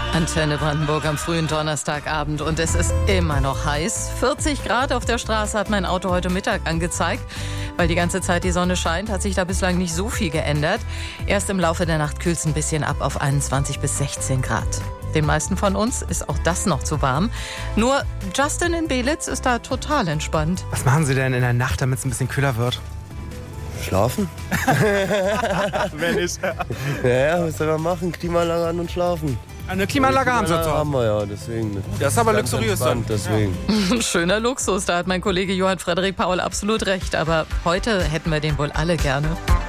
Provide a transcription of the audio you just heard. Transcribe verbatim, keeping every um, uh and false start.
Antenne Brandenburg am frühen Donnerstagabend und es ist immer noch heiß. vierzig Grad auf der Straße hat mein Auto heute Mittag angezeigt. Weil die ganze Zeit die Sonne scheint, hat sich da bislang nicht so viel geändert. Erst im Laufe der Nacht kühlt es ein bisschen ab auf einundzwanzig bis sechzehn Grad. Den meisten von uns ist auch das noch zu warm. Nur Justin in Belitz ist da total entspannt. Was machen Sie denn in der Nacht, damit es ein bisschen kühler wird? Schlafen? Wenn nicht. Ja, ja, was soll man machen? Klimaanlage an und schlafen. Eine Klimaanlage haben Sie zu haben wir ja, deswegen. Das ist aber luxuriös dann. Deswegen. Schöner Luxus, da hat mein Kollege Johann Frederik Paul absolut recht. Aber heute hätten wir den wohl alle gerne.